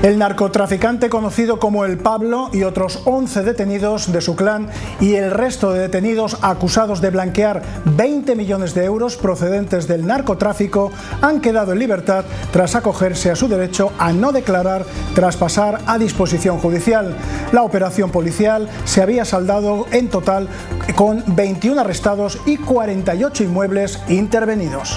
El narcotraficante conocido como El Pablo y otros 11 detenidos de su clan y el resto de detenidos acusados de blanquear 20 millones de euros procedentes del narcotráfico han quedado en libertad tras acogerse a su derecho a no declarar tras pasar a disposición judicial. La operación policial se había saldado en total con 21 arrestados y 48 inmuebles intervenidos.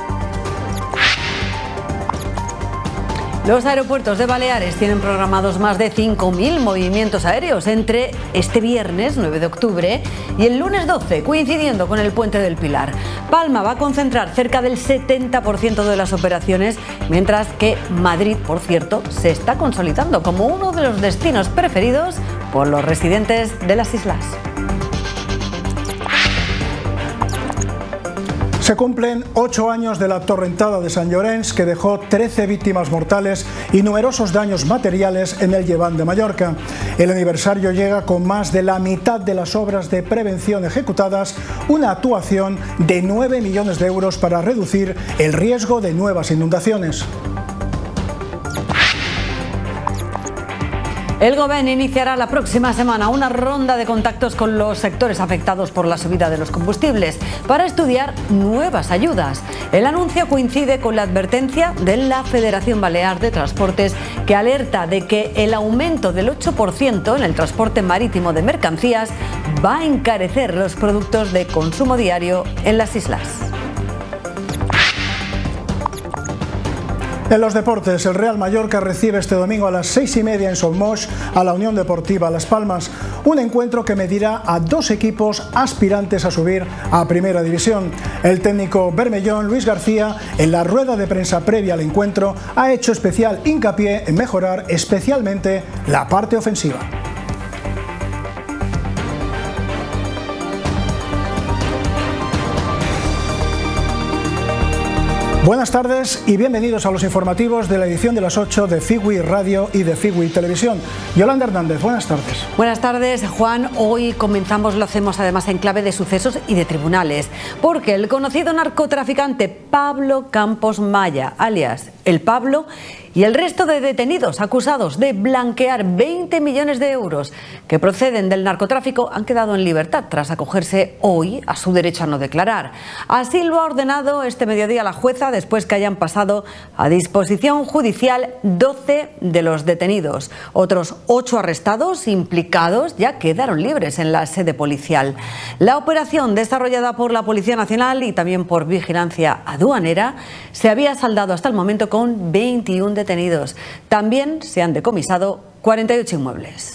Los aeropuertos de Baleares tienen programados más de 5.000 movimientos aéreos entre este viernes 9 de octubre y el lunes 12, coincidiendo con el Puente del Pilar. Palma va a concentrar cerca del 70% de las operaciones, mientras que Madrid, por cierto, se está consolidando como uno de los destinos preferidos por los residentes de las islas. Se cumplen 8 años de la torrentada de Sant Llorenç, que dejó 13 víctimas mortales y numerosos daños materiales en el Llevant de Mallorca. El aniversario llega con más de la mitad de las obras de prevención ejecutadas, una actuación de 9 millones de euros para reducir el riesgo de nuevas inundaciones. El Gobierno iniciará la próxima semana una ronda de contactos con los sectores afectados por la subida de los combustibles para estudiar nuevas ayudas. El anuncio coincide con la advertencia de la Federación Balear de Transportes, que alerta de que el aumento del 8% en el transporte marítimo de mercancías va a encarecer los productos de consumo diario en las islas. En los deportes, el Real Mallorca recibe este domingo a las 6:30 en Sommoix a la Unión Deportiva Las Palmas, un encuentro que medirá a dos equipos aspirantes a subir a Primera División. El técnico bermellón, Luis García, en la rueda de prensa previa al encuentro, ha hecho especial hincapié en mejorar especialmente la parte ofensiva. Buenas tardes y bienvenidos a los informativos de la edición de las 8 de Figui Radio y de Figui Televisión. Yolanda Hernández, buenas tardes. Buenas tardes, Juan. Hoy comenzamos, lo hacemos además en clave de sucesos y de tribunales, porque el conocido narcotraficante Pablo Campos Maya, alias El Pablo, y el resto de detenidos acusados de blanquear 20 millones de euros que proceden del narcotráfico han quedado en libertad tras acogerse hoy a su derecho a no declarar. Así lo ha ordenado este mediodía la jueza, después que hayan pasado a disposición judicial 12 de los detenidos. Otros 8 arrestados implicados ya quedaron libres en la sede policial. La operación, desarrollada por la Policía Nacional y también por Vigilancia Aduanera, se había saldado hasta el momento con 21 detenidos. También se han decomisado 48 inmuebles.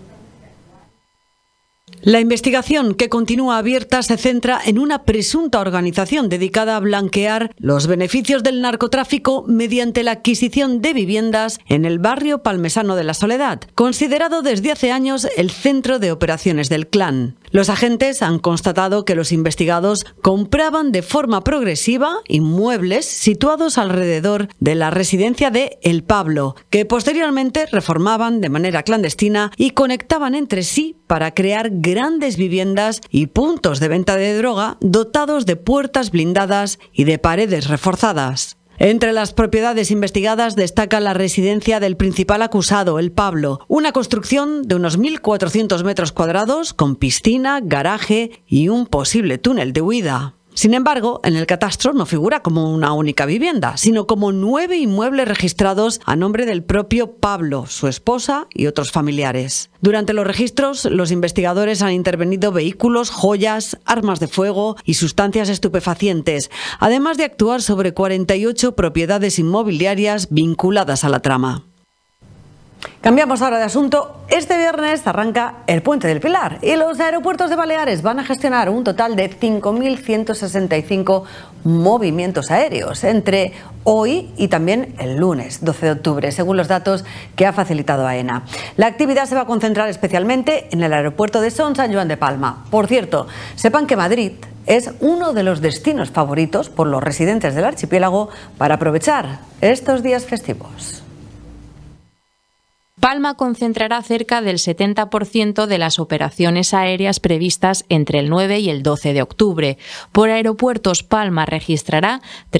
La investigación, que continúa abierta, se centra en una presunta organización dedicada a blanquear los beneficios del narcotráfico mediante la adquisición de viviendas en el barrio palmesano de La Soledad, considerado desde hace años el centro de operaciones del clan. Los agentes han constatado que los investigados compraban de forma progresiva inmuebles situados alrededor de la residencia de El Pablo, que posteriormente reformaban de manera clandestina y conectaban entre sí para crear grandes viviendas y puntos de venta de droga dotados de puertas blindadas y de paredes reforzadas. Entre las propiedades investigadas destaca la residencia del principal acusado, El Pablo, una construcción de unos 1.400 metros cuadrados con piscina, garaje y un posible túnel de huida. Sin embargo, en el catastro no figura como una única vivienda, sino como 9 inmuebles registrados a nombre del propio Pablo, su esposa y otros familiares. Durante los registros, los investigadores han intervenido vehículos, joyas, armas de fuego y sustancias estupefacientes, además de actuar sobre 48 propiedades inmobiliarias vinculadas a la trama. Cambiamos ahora de asunto. Este viernes arranca el Puente del Pilar y los aeropuertos de Baleares van a gestionar un total de 5.165 movimientos aéreos entre hoy y también el lunes 12 de octubre, según los datos que ha facilitado AENA. La actividad se va a concentrar especialmente en el aeropuerto de Son Sant Joan de Palma. Por cierto, sepan que Madrid es uno de los destinos favoritos por los residentes del archipiélago para aprovechar estos días festivos. Palma concentrará cerca del 70% de las operaciones aéreas previstas entre el 9 y el 12 de octubre. Por aeropuertos, Palma registrará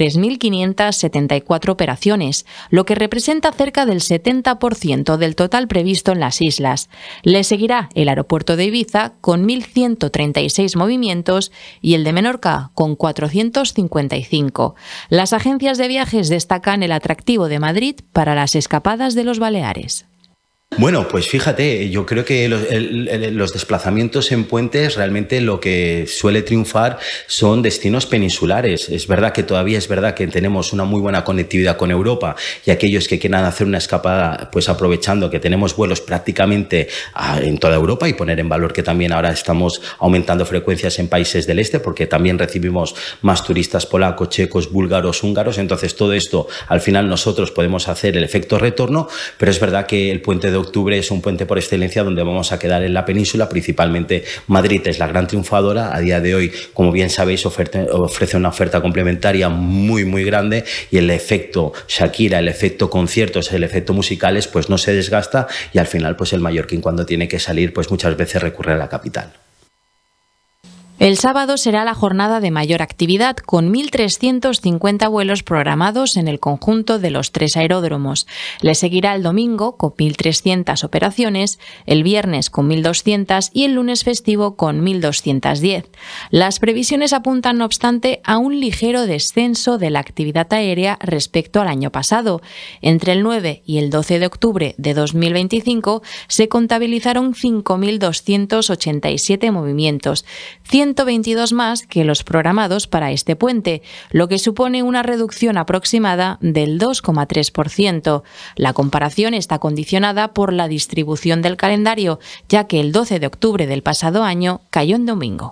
3.574 operaciones, lo que representa cerca del 70% del total previsto en las islas. Le seguirá el aeropuerto de Ibiza con 1.136 movimientos y el de Menorca con 455. Las agencias de viajes destacan el atractivo de Madrid para las escapadas de los Baleares. Bueno, pues fíjate, yo creo que los desplazamientos en puentes realmente lo que suele triunfar son destinos peninsulares. Es verdad que todavía tenemos una muy buena conectividad con Europa y aquellos que quieran hacer una escapada, pues aprovechando que tenemos vuelos prácticamente en toda Europa y poner en valor que también ahora estamos aumentando frecuencias en países del este porque también recibimos más turistas polacos, checos, búlgaros, húngaros. Entonces todo esto al final nosotros podemos hacer el efecto retorno, pero es verdad que el puente de octubre es un puente por excelencia donde vamos a quedar en la península, principalmente Madrid es la gran triunfadora. A día de hoy, como bien sabéis, ofrece una oferta complementaria muy muy grande y el efecto Shakira, el efecto conciertos, el efecto musicales pues no se desgasta y al final pues el mallorquín cuando tiene que salir pues muchas veces recurre a la capital. El sábado será la jornada de mayor actividad, con 1.350 vuelos programados en el conjunto de los 3 aeródromos. Le seguirá el domingo, con 1.300 operaciones, el viernes con 1.200 y el lunes festivo con 1.210. Las previsiones apuntan, no obstante, a un ligero descenso de la actividad aérea respecto al año pasado. Entre el 9 y el 12 de octubre de 2025 se contabilizaron 5.287 movimientos, 122 más que los programados para este puente, lo que supone una reducción aproximada del 2,3%. La comparación está condicionada por la distribución del calendario, ya que el 12 de octubre del pasado año cayó en domingo.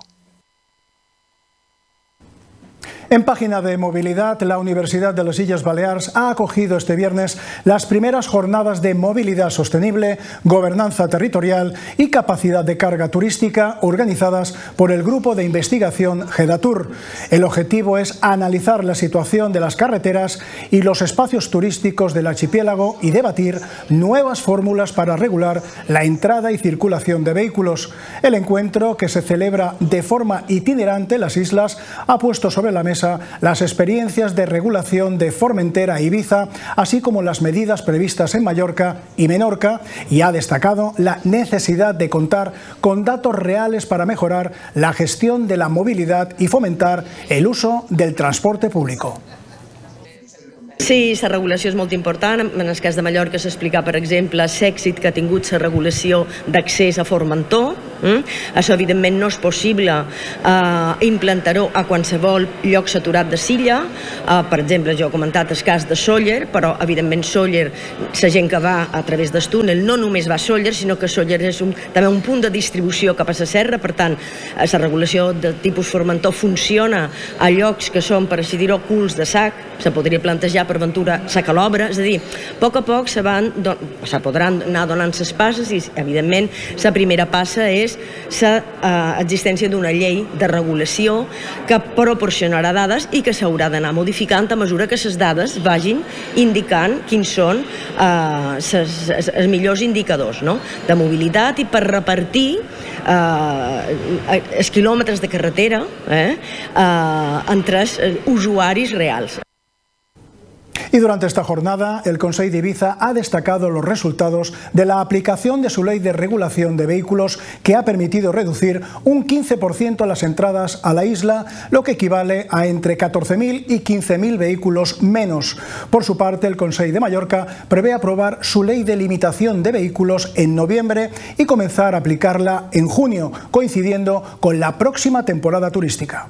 En página de movilidad, la Universidad de les Illes Balears ha acogido este viernes las primeras jornadas de movilidad sostenible, gobernanza territorial y capacidad de carga turística organizadas por el grupo de investigación GEDATUR. El objetivo es analizar la situación de las carreteras y los espacios turísticos del archipiélago y debatir nuevas fórmulas para regular la entrada y circulación de vehículos. El encuentro, que se celebra de forma itinerante en las islas, ha puesto sobre la mesa las experiencias de regulación de Formentera e Ibiza, así como las medidas previstas en Mallorca y Menorca, y ha destacado la necesidad de contar con datos reales para mejorar la gestión de la movilidad y fomentar el uso del transporte público. Sí, la regulació és molt important. En el cas de Mallorca s'explica, per exemple, l'èxit que ha tingut la regulació d'accés a Formentor. Això, evidentment, no és possible implantar-ho a qualsevol lloc saturat de Silla. Per exemple, jo he comentat el cas de Sóller, però, evidentment, Sóller, la gent que va a través del túnel, no només va a Sóller, sinó que Sóller és també un punt de distribució cap a la serra. Per tant, la regulació de tipus Formentor funciona a llocs que són, per així dir-ho, culs de sac. Se podria plantejar per ventura sa calobra, és a dir, a poc se podran anar donant les passes i, evidentment, la primera passa és l'existència d'una llei de regulació que proporcionarà dades i que s'haurà d'anar modificant a mesura que les dades vagin indicant quins són els millors indicadors de mobilitat i per repartir els quilòmetres de carretera entre els usuaris reals. Y durante esta jornada, el Consell de Ibiza ha destacado los resultados de la aplicación de su ley de regulación de vehículos, que ha permitido reducir un 15% las entradas a la isla, lo que equivale a entre 14.000 y 15.000 vehículos menos. Por su parte, el Consell de Mallorca prevé aprobar su ley de limitación de vehículos en noviembre y comenzar a aplicarla en junio, coincidiendo con la próxima temporada turística.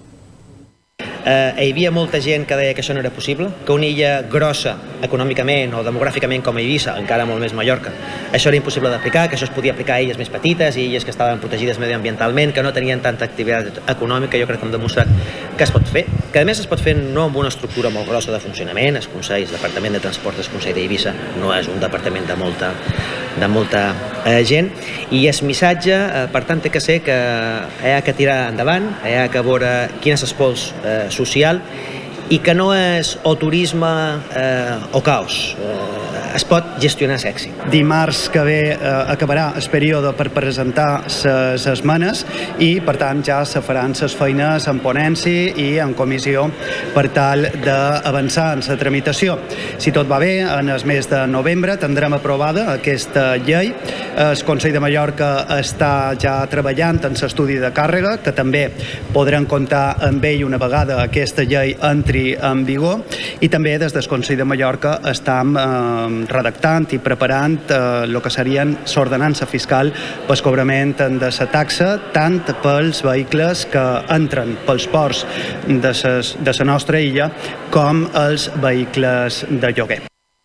Hi havia molta gent que deia que això no era possible, que una illa grossa econòmicament o demogràficament com a Eivissa, encara molt més Mallorca, això era impossible d'aplicar, que això es podia aplicar a illes més petites i illes que estaven protegides medioambientalment, que no tenien tanta activitat econòmica. Jo crec que hem demostrat que es pot fer, que a més es pot fer no amb una estructura molt grossa de funcionament. El Consell, el Departament de Transport del Consell d'Eivissa no és un departament de molta gent, i el missatge, per tant, té que ser que hi ha que tirar endavant, hi ha que veure quin és el pols social i que no és o turisme o caos. es pot gestionar sexy. Dimarts que ve acabarà el període per presentar les esmenes i, per tant, ja se faran les feines en ponència i en comissió per tal d'avançar en la tramitació. Si tot va bé, en el mes de novembre tindrem aprovada aquesta llei. El Consell de Mallorca està ja treballant en l'estudi de càrrega, que també podran comptar amb ell una vegada aquesta llei entri en vigor, i també des del Consell de Mallorca estem redactant i preparant el que serien l'ordenança fiscal pel cobrament de la taxa tant pels vehicles que entren pels ports de la nostra illa com els vehicles de lloguer.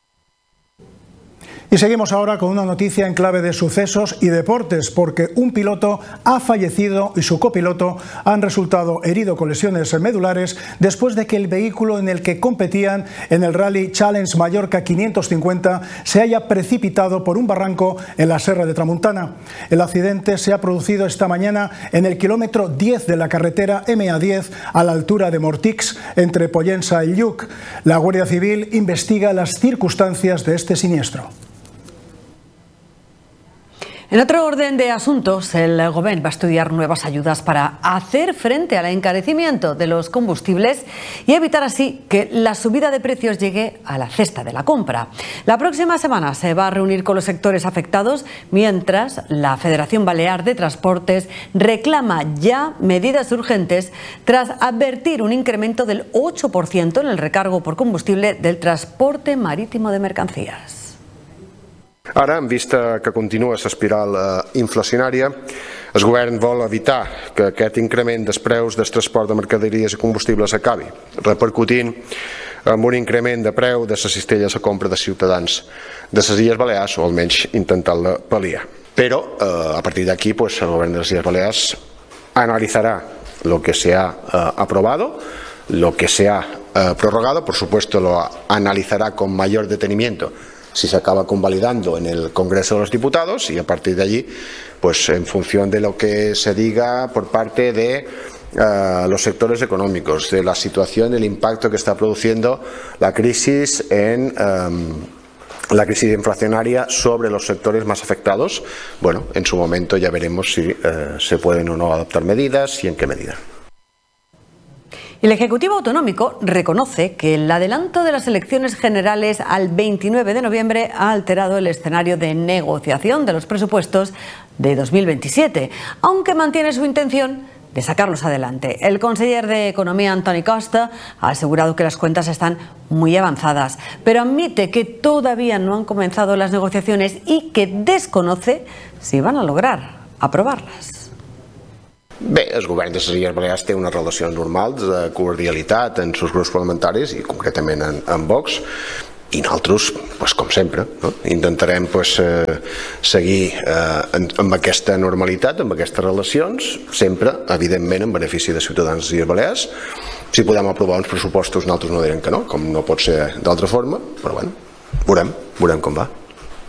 Y seguimos ahora con una noticia en clave de sucesos y deportes, porque un piloto ha fallecido y su copiloto han resultado herido con lesiones medulares después de que el vehículo en el que competían en el Rally Challenge Mallorca 550 se haya precipitado por un barranco en la Serra de Tramuntana. El accidente se ha producido esta mañana en el kilómetro 10 de la carretera MA10 a la altura de Mortix, entre Pollensa y Lluc. La Guardia Civil investiga las circunstancias de este siniestro. En otro orden de asuntos, el Gobierno va a estudiar nuevas ayudas para hacer frente al encarecimiento de los combustibles y evitar así que la subida de precios llegue a la cesta de la compra. La próxima semana se va a reunir con los sectores afectados, mientras la Federación Balear de Transportes reclama ya medidas urgentes tras advertir un incremento del 8% en el recargo por combustible del transporte marítimo de mercancías. Ara, en vista que continua l'espiral inflacionària, el govern vol evitar que aquest increment dels preus del transport de mercaderies i combustibles acabi, repercutint en un increment de preu de les cistelles a compra de ciutadans de les Illes Balears, o almenys intentant-la pal·liar. Però, a partir d'aquí, el govern de les Illes Balears analizará lo que se ha aprobado, lo que se ha prorrogado, por supuesto lo analizará con mayor detenimiento si se acaba convalidando en el Congreso de los Diputados, y a partir de allí, pues en función de lo que se diga por parte de los sectores económicos, de la situación, del impacto que está produciendo la crisis inflacionaria sobre los sectores más afectados, bueno, en su momento ya veremos si se pueden o no adoptar medidas y en qué medida. El Ejecutivo Autonómico reconoce que el adelanto de las elecciones generales al 29 de noviembre ha alterado el escenario de negociación de los presupuestos de 2027, aunque mantiene su intención de sacarlos adelante. El conseller de Economía, Antoni Costa, ha asegurado que las cuentas están muy avanzadas, pero admite que todavía no han comenzado las negociaciones y que desconoce si van a lograr aprobarlas. Bé, el govern de les Illes Balears té unes relacions normals de cordialitat en els grups parlamentaris i concretament en Vox, i nosaltres, com sempre, intentarem seguir amb aquesta normalitat, amb aquestes relacions, sempre, evidentment, en benefici de ciutadans de les Illes Balears. Si podem aprovar uns pressupostos, nosaltres no direm que no, com no pot ser d'altra forma, però bueno, veurem com va.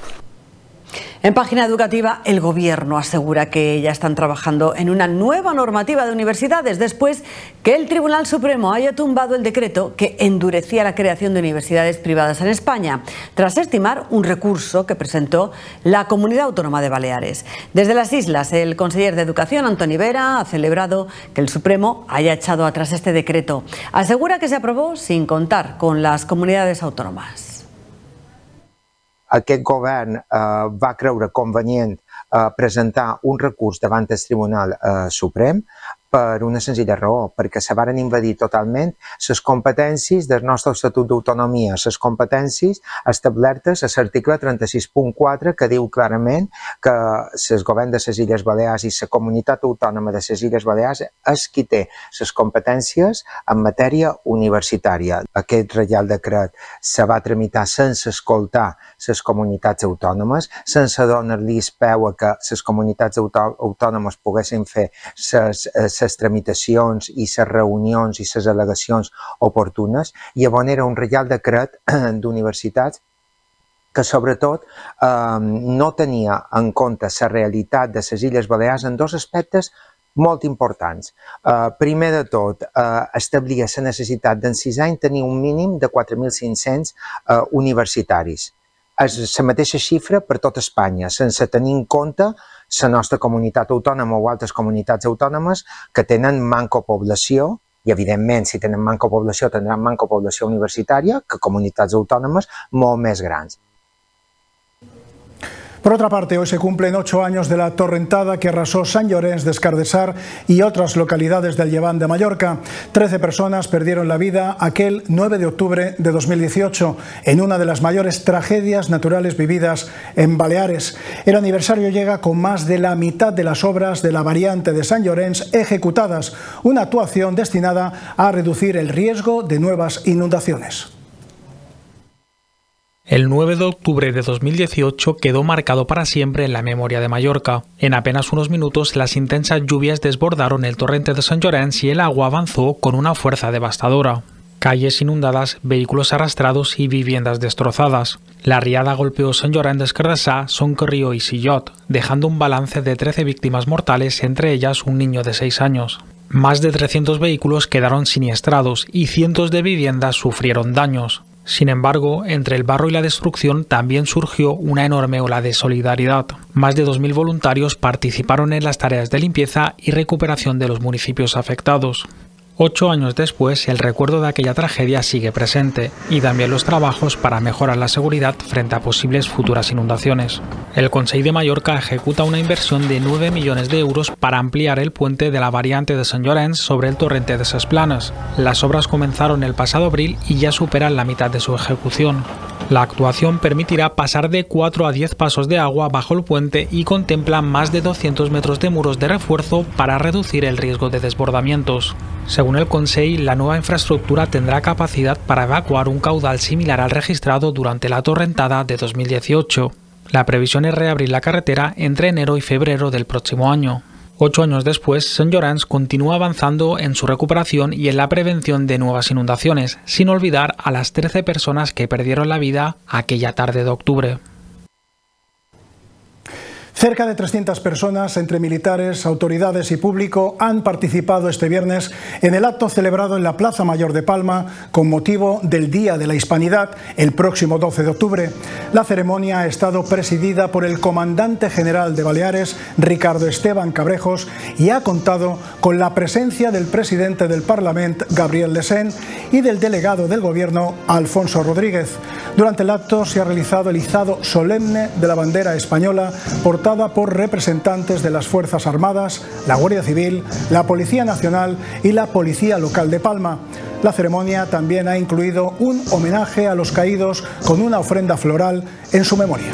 En página educativa, el Gobierno asegura que ya están trabajando en una nueva normativa de universidades después que el Tribunal Supremo haya tumbado el decreto que endurecía la creación de universidades privadas en España, tras estimar un recurso que presentó la Comunidad Autónoma de Baleares. Desde las islas, el conseller de Educación, Antoni Vera, ha celebrado que el Supremo haya echado atrás este decreto. Asegura que se aprobó sin contar con las comunidades autónomas. Aquest govern va creure convenient presentar un recurs davant del Tribunal Suprem per una senzilla raó, perquè se varen invadir totalment les competències del nostre Estatut d'Autonomia, les competències establertes a l'article 36.4, que diu clarament que el govern de les Illes Balears i la comunitat autònoma de les Illes Balears és qui té les competències en matèria universitària. Aquest reial decret se va tramitar sense escoltar les comunitats autònomes, sense donar-los peu a que les comunitats autònomes poguessin fer les tramitacions i les reunions i les al·legacions oportunes, i llavors era un reial decret d'universitats que sobretot no tenia en compte la realitat de les Illes Balears en dos aspectes molt importants. Primer de tot, establia la necessitat d'en 6 anys tenir un mínim de 4.500 universitaris. és la mateixa xifra per tot Espanya, sense tenir en compte la nostra comunitat autònoma o altres comunitats autònomes que tenen manca població, i evidentment si tenen manca població tindran manca població universitària que comunitats autònomes molt més grans. Por otra parte, hoy se cumplen 8 años de la torrentada que arrasó Sant Llorenç des Cardesar y otras localidades del Llevant de Mallorca. 13 personas perdieron la vida aquel 9 de octubre de 2018 en una de las mayores tragedias naturales vividas en Baleares. El aniversario llega con más de la mitad de las obras de la variante de Sant Llorenç ejecutadas, una actuación destinada a reducir el riesgo de nuevas inundaciones. El 9 de octubre de 2018 quedó marcado para siempre en la memoria de Mallorca. En apenas unos minutos, las intensas lluvias desbordaron el torrente de Sant Llorenç y el agua avanzó con una fuerza devastadora. Calles inundadas, vehículos arrastrados y viviendas destrozadas. La riada golpeó Sant Llorenç des Cardesar, Soncarrió y Sillot, dejando un balance de 13 víctimas mortales, entre ellas un niño de 6 años. Más de 300 vehículos quedaron siniestrados y cientos de viviendas sufrieron daños. Sin embargo, entre el barro y la destrucción también surgió una enorme ola de solidaridad. Más de 2.000 voluntarios participaron en las tareas de limpieza y recuperación de los municipios afectados. 8 años después, el recuerdo de aquella tragedia sigue presente y también los trabajos para mejorar la seguridad frente a posibles futuras inundaciones. El Consell de Mallorca ejecuta una inversión de 9 millones de euros para ampliar el puente de la variante de Sant Llorenç sobre el torrente de Ses Planes. Las obras comenzaron el pasado abril y ya superan la mitad de su ejecución. La actuación permitirá pasar de 4 a 10 pasos de agua bajo el puente y contempla más de 200 metros de muros de refuerzo para reducir el riesgo de desbordamientos. Según el Consell, la nueva infraestructura tendrá capacidad para evacuar un caudal similar al registrado durante la torrentada de 2018. La previsión es reabrir la carretera entre enero y febrero del próximo año. 8 años después, Sant Llorenç continúa avanzando en su recuperación y en la prevención de nuevas inundaciones, sin olvidar a las 13 personas que perdieron la vida aquella tarde de octubre. Cerca de 300 personas, entre militares, autoridades y público, han participado este viernes en el acto celebrado en la Plaza Mayor de Palma con motivo del Día de la Hispanidad, el próximo 12 de octubre. La ceremonia ha estado presidida por el comandante general de Baleares, Ricardo Esteban Cabrejos, y ha contado con la presencia del presidente del Parlament, Gabriel Lesén, y del delegado del Gobierno, Alfonso Rodríguez. Durante el acto se ha realizado el izado solemne de la bandera española, portada por representantes de las Fuerzas Armadas, la Guardia Civil, la Policía Nacional y la Policía Local de Palma. La ceremonia también ha incluido un homenaje a los caídos con una ofrenda floral en su memoria.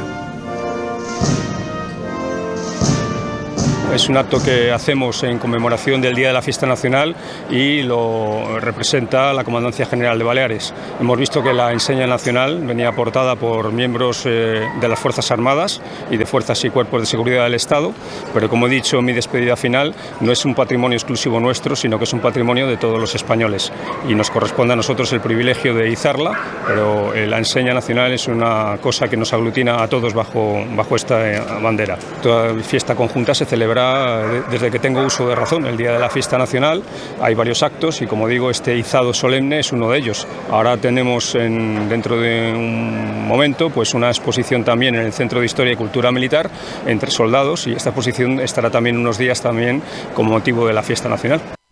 Es un acto que hacemos en conmemoración del Día de la Fiesta Nacional y lo representa la Comandancia General de Baleares. Hemos visto que la enseña nacional venía aportada por miembros de las Fuerzas Armadas y de Fuerzas y Cuerpos de Seguridad del Estado, pero como he dicho en mi despedida final, no es un patrimonio exclusivo nuestro, sino que es un patrimonio de todos los españoles y nos corresponde a nosotros el privilegio de izarla, pero la enseña nacional es una cosa que nos aglutina a todos bajo esta bandera. Toda fiesta conjunta se celebra desde que tengo uso de razón, el Día de la Fiesta Nacional. Hay varios actos y, como digo, este izado solemne es uno de ellos. Ahora tenemos dentro de un momento pues una exposición también en el Centro de Historia y Cultura Militar entre soldados, y esta exposición estará también unos días también con motivo de la Fiesta Nacional.